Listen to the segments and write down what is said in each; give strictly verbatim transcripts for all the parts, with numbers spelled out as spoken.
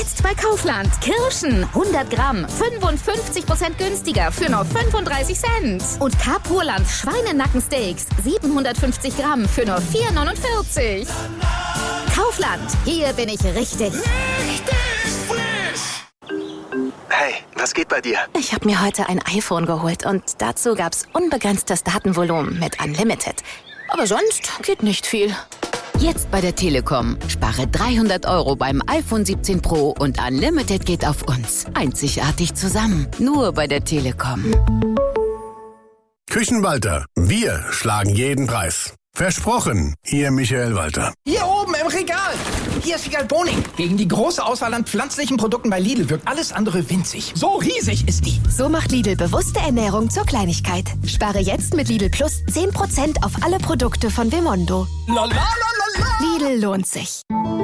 Jetzt bei Kaufland. Kirschen hundert Gramm, fünfundfünfzig Prozent günstiger für nur fünfunddreißig Cent. Und Capurland Schweinenackensteaks, siebenhundertfünfzig Gramm für nur vier neunundvierzig. Kaufland, hier bin ich richtig. Richtig frisch! Hey, was geht bei dir? Ich habe mir heute ein iPhone geholt und dazu gab's unbegrenztes Datenvolumen mit Unlimited. Aber sonst geht nicht viel. Jetzt bei der Telekom. Spare dreihundert Euro beim iPhone siebzehn Pro und Unlimited geht auf uns. Einzigartig zusammen. Nur bei der Telekom. Küchenwalter. Wir schlagen jeden Preis. Versprochen, Ihr Michael Walter. Hier oben im Regal. Hier ist Wiegald Boning. Gegen die große Auswahl an pflanzlichen Produkten bei Lidl wirkt alles andere winzig. So riesig ist die. So macht Lidl bewusste Ernährung zur Kleinigkeit. Spare jetzt mit Lidl Plus zehn Prozent auf alle Produkte von Vimondo. La, la, la, la, la. Lidl lohnt sich.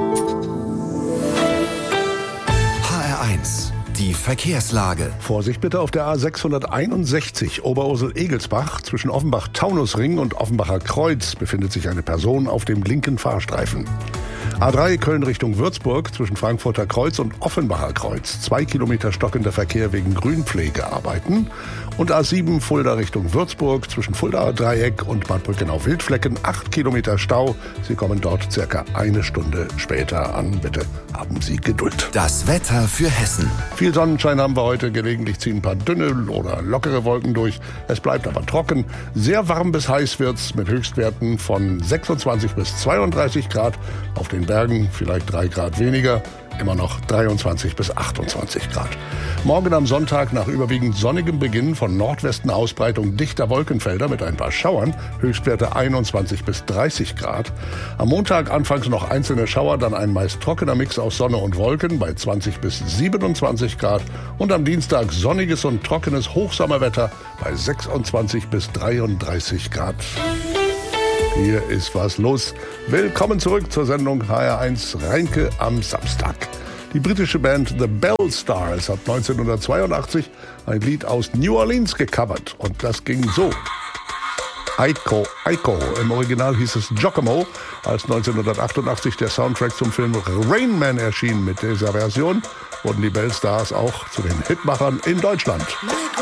H R eins. Die Verkehrslage. Vorsicht bitte auf der A sechshunderteinundsechzig Oberursel-Egelsbach. Zwischen Offenbach-Taunusring und Offenbacher Kreuz befindet sich eine Person auf dem linken Fahrstreifen. A drei Köln Richtung Würzburg zwischen Frankfurter Kreuz und Offenbacher Kreuz. Zwei Kilometer stockender Verkehr wegen Grünpflegearbeiten. Und A sieben Fulda Richtung Würzburg zwischen Fuldaer Dreieck und Bad Brückenau-Wildflecken. Acht Kilometer Stau. Sie kommen dort circa eine Stunde später an. Bitte haben Sie Geduld. Das Wetter für Hessen. Viel Sonnenschein haben wir heute. Gelegentlich ziehen ein paar dünne oder lockere Wolken durch. Es bleibt aber trocken. Sehr warm bis heiß wird's mit Höchstwerten von sechsundzwanzig bis zweiunddreißig Grad. Auf den Bergen vielleicht drei Grad weniger. Immer noch dreiundzwanzig bis achtundzwanzig Grad. Morgen am Sonntag nach überwiegend sonnigem Beginn von Nordwesten Ausbreitung dichter Wolkenfelder mit ein paar Schauern. Höchstwerte einundzwanzig bis dreißig Grad. Am Montag anfangs noch einzelne Schauer, dann ein meist trockener Mix aus Sonne und Wolken bei zwanzig bis siebenundzwanzig Grad. Und am Dienstag sonniges und trockenes Hochsommerwetter bei sechsundzwanzig bis dreiunddreißig Grad. Hier ist was los. Willkommen zurück zur Sendung H R eins Reinke am Samstag. Die britische Band The Bell Stars hat neunzehnhundertzweiundachtzig ein Lied aus New Orleans gecovert. Und das ging so. Aiko, Aiko. Im Original hieß es Giacomo, als neunzehnhundertachtundachtzig der Soundtrack zum Film Rain Man erschien. Mit dieser Version wurden die Bell Stars auch zu den Hitmachern in Deutschland.